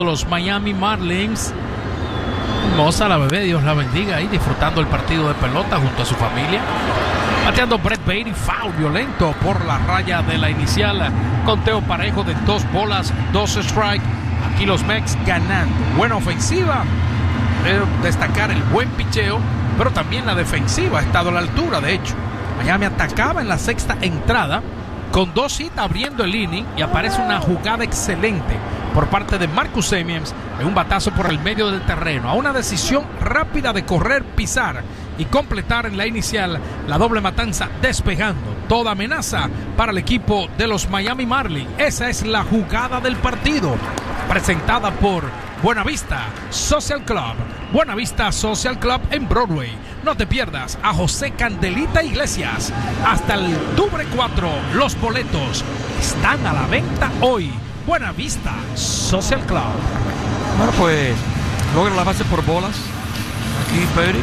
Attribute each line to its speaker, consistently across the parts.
Speaker 1: Los Miami Marlins. Hermosa la bebé, Dios la bendiga, ahí disfrutando el partido de pelota junto a su familia. Bateando Brett Baty, foul violento por la raya de la inicial. Conteo parejo de 2 bolas, 2 strike. Aquí los Mex ganando. Buena ofensiva. Destacar el buen picheo, pero también la defensiva ha estado a la altura. De hecho, Miami atacaba en la 6ª entrada con 2 hits abriendo el inning y aparece una jugada excelente por parte de Marcus Semien en un batazo por el medio del terreno, a una decisión rápida de correr, pisar y completar en la inicial la doble matanza, despejando toda amenaza para el equipo de los Miami Marlins. Esa es la jugada del partido, presentada por Buenavista Social Club. Buenavista Social Club en Broadway. No te pierdas a José Candelita Iglesias hasta el octubre 4. Los boletos están a la venta hoy. Buenavista Social Club.
Speaker 2: Bueno, pues logra la base por bolas. Aquí Perry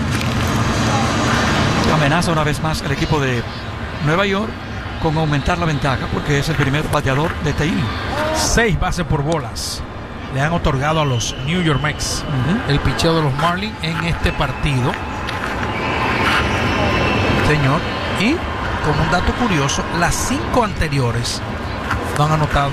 Speaker 2: amenaza una vez más el equipo de Nueva York con aumentar la ventaja porque es el primer bateador de este inning.
Speaker 1: 6 bases por bolas le han otorgado a los New York Mets. El picheo de los Marlins en este partido, señor. Y como un dato curioso, las 5 anteriores no han anotado.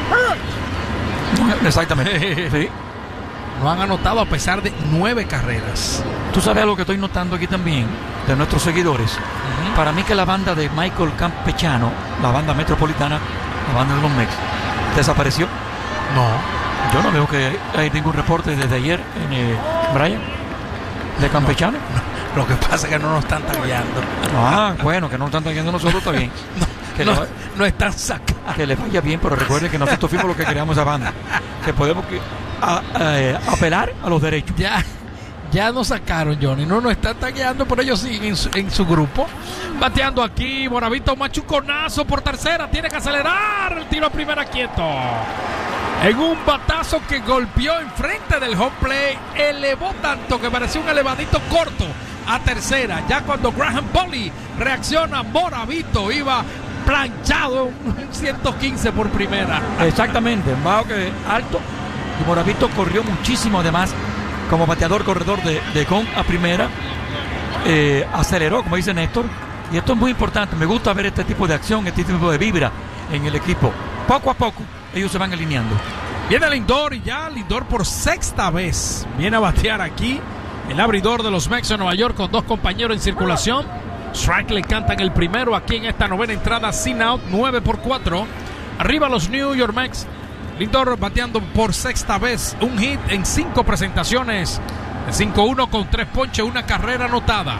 Speaker 2: Exactamente. Sí.
Speaker 1: No han anotado a pesar de 9 carreras.
Speaker 2: Tú sabes lo que estoy notando aquí también de nuestros seguidores. Para mí que la banda de Michael Campechano, la banda metropolitana, la banda de los Mets, desapareció.
Speaker 1: No.
Speaker 2: Yo no veo que hay ningún reporte desde ayer en Brian de Campechano.
Speaker 1: No. Lo que pasa es que no nos están tagueando.
Speaker 2: Ah, bueno, que no nos están tagueando nosotros, está bien.
Speaker 1: No están sacando.
Speaker 2: Que le vaya bien, pero recuerde que nosotros fuimos los que creamos esa banda. Que podemos apelar a los derechos.
Speaker 1: Ya nos sacaron, Johnny. No nos están tagueando, pero ellos siguen en su grupo. Bateando aquí, Buenavista, un machuconazo por tercera. Tiene que acelerar. El tiro a primera quieto. En un batazo que golpeó enfrente del home play, elevó tanto que pareció un elevadito corto a tercera. Ya cuando Graham Bolly reacciona, Moravito iba planchado, un 115 por primera.
Speaker 2: Exactamente, más que alto. Y Moravito corrió muchísimo, además, como bateador corredor de con a primera. Aceleró, como dice Néstor. Y esto es muy importante. Me gusta ver este tipo de acción, este tipo de vibra en el equipo. Poco a poco ellos se van alineando.
Speaker 1: Viene Lindor y ya Lindor por 6ª vez viene a batear aquí el abridor de los Mets de Nueva York con 2 compañeros en circulación. Strike le cantan el primero aquí en esta 9ª entrada sin out, 9 por 4. Arriba los New York Mets. Lindor bateando por 6ª vez, un hit en 5 presentaciones, de 5-1 con 3 ponches, 1 carrera anotada.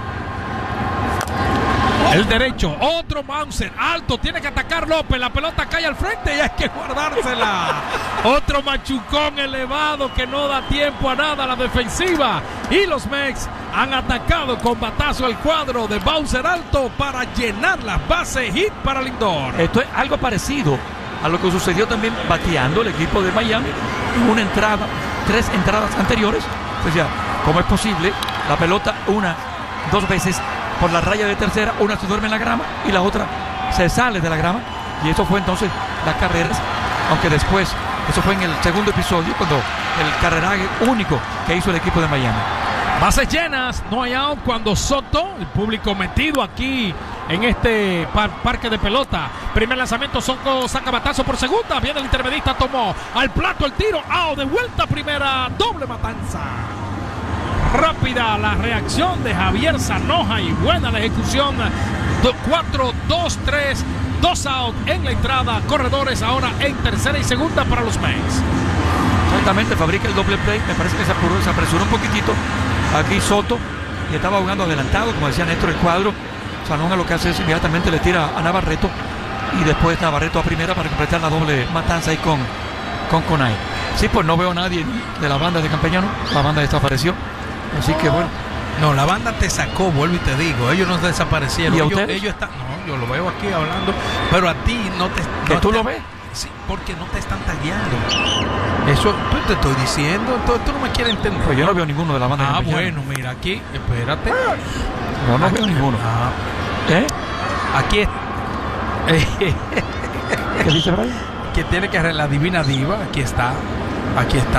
Speaker 1: El derecho, otro bouncer alto, tiene que atacar López, la pelota cae al frente y hay que guardársela. Otro machucón elevado que no da tiempo a nada a la defensiva. Y los Mets han atacado con batazo al cuadro de bouncer alto para llenar las bases. Hit para Lindor.
Speaker 2: Esto es algo parecido a lo que sucedió también bateando el equipo de Miami en una entrada, 3 entradas anteriores. Pues ya, ¿cómo es posible? La pelota 2 veces por la raya de tercera, una se duerme en la grama y la otra se sale de la grama, y eso fue entonces las carreras, aunque después, eso fue en el segundo episodio, cuando el carreraje único que hizo el equipo de Miami.
Speaker 1: Bases llenas, no hay out cuando Soto, el público metido aquí en este parque de pelota. Primer lanzamiento, Soto saca batazo por segunda, viene el intermedista, tomó al plato el tiro, out de vuelta primera, doble matanza. Rápida la reacción de Javier Zanoja y buena la ejecución. 4-2-3, 2 out en la entrada. Corredores ahora en tercera y segunda para los Mets.
Speaker 2: Exactamente, fabrica el doble play. Me parece que se apresuró un poquitito aquí Soto y estaba jugando adelantado, como decía Néstor, el cuadro. Zanoja lo que hace es inmediatamente le tira a Navarreto y después Navarreto a primera para completar la doble matanza ahí con Conay. Sí, pues no veo a nadie de la banda de Campechano. La banda desapareció. Así que bueno.
Speaker 1: No, la banda te sacó, vuelvo y te digo. Ellos no desaparecieron.
Speaker 2: ¿Y a ustedes?
Speaker 1: Ellos están. No, yo lo veo aquí hablando. Pero a ti no te.
Speaker 2: ¿Que
Speaker 1: no
Speaker 2: tú
Speaker 1: te,
Speaker 2: lo ves?
Speaker 1: Sí, porque no te están tagueando. Eso te estoy diciendo. Entonces tú no me quieres entender.
Speaker 2: Pues yo no veo ninguno de la banda de Campechano.
Speaker 1: Bueno, mira, aquí. Espérate.
Speaker 2: No veo ninguno.
Speaker 1: Aquí.
Speaker 2: ¿Qué dice Brian?
Speaker 1: Que tiene que la divina diva. Aquí está. Aquí está.